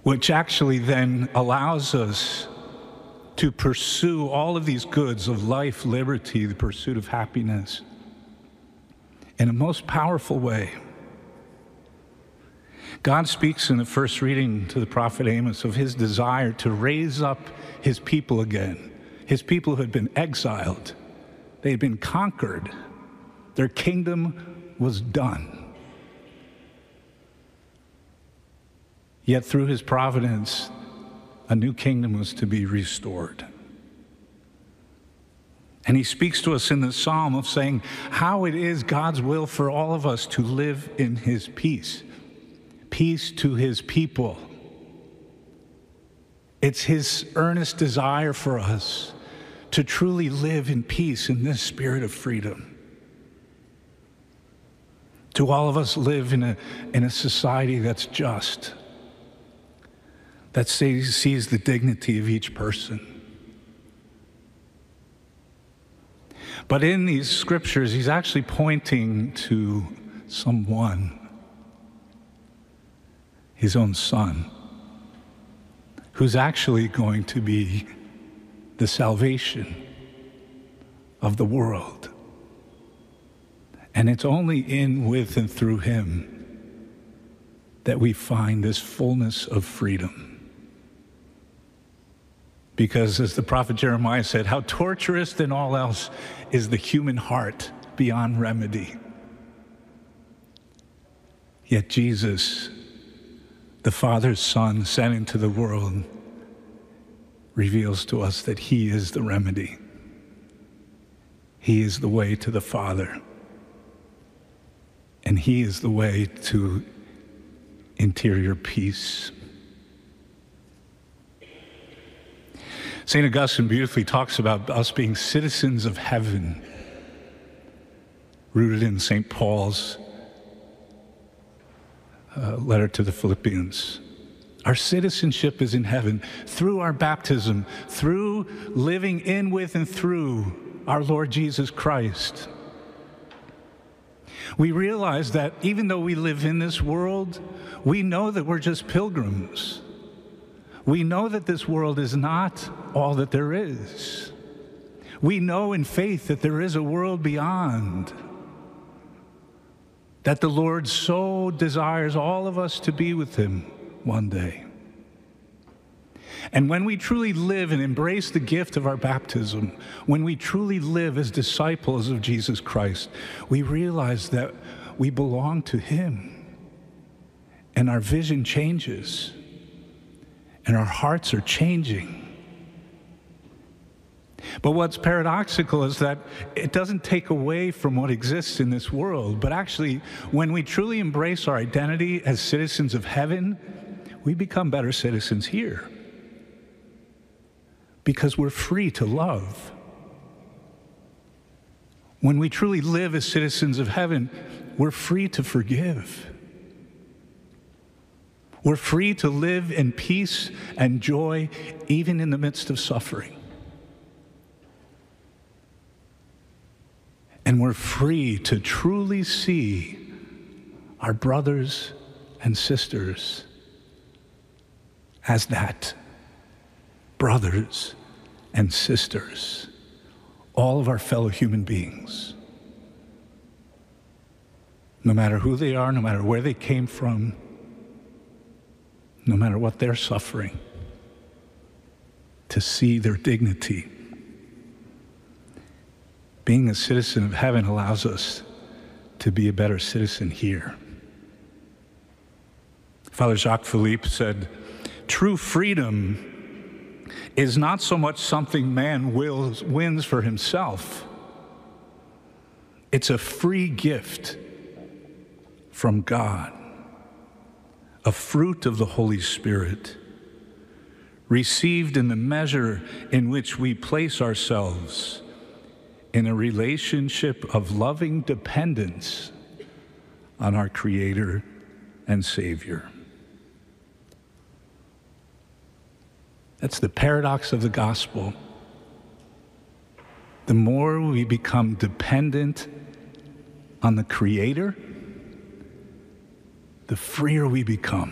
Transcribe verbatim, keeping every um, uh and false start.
which actually then allows us to pursue all of these goods of life, liberty, the pursuit of happiness in a most powerful way. God speaks in the first reading to the prophet Amos of his desire to raise up his people again, his people who had been exiled. They had been conquered. Their kingdom was done. Yet through his providence, a new kingdom was to be restored. And he speaks to us in the psalm of saying how it is God's will for all of us to live in his peace, peace to his people. It's his earnest desire for us to truly live in peace in this spirit of freedom. To all of us live in a, in a society that's just, that sees, sees the dignity of each person. But in these scriptures, he's actually pointing to someone, his own son, who's actually going to be the salvation of the world. And it's only in, with, and through him that we find this fullness of freedom. Because as the prophet Jeremiah said, how torturous than all else is the human heart beyond remedy. Yet Jesus, the Father's Son sent into the world, reveals to us that he is the remedy. He is the way to the Father. And he is the way to interior peace. Saint Augustine beautifully talks about us being citizens of heaven, rooted in Saint Paul's uh, letter to the Philippians. Our citizenship is in heaven through our baptism, through living in, with, and through our Lord Jesus Christ. We realize that even though we live in this world, we know that we're just pilgrims. We know that this world is not all that there is. We know in faith that there is a world beyond, that the Lord so desires all of us to be with him one day. And when we truly live and embrace the gift of our baptism, when we truly live as disciples of Jesus Christ, we realize that we belong to him, and our vision changes. And our hearts are changing. But what's paradoxical is that it doesn't take away from what exists in this world, but actually, when we truly embrace our identity as citizens of heaven, we become better citizens here. Because we're free to love. When we truly live as citizens of heaven, we're free to forgive. We're free to live in peace and joy, even in the midst of suffering. And we're free to truly see our brothers and sisters as that, brothers and sisters, all of our fellow human beings. No matter who they are, no matter where they came from, no matter what they're suffering, to see their dignity. Being a citizen of heaven allows us to be a better citizen here. Father Jacques Philippe said, true freedom is not so much something man wills, wins for himself. It's a free gift from God. A fruit of the Holy Spirit, received in the measure in which we place ourselves in a relationship of loving dependence on our Creator and Savior. That's the paradox of the gospel. The more we become dependent on the Creator, the freer we become.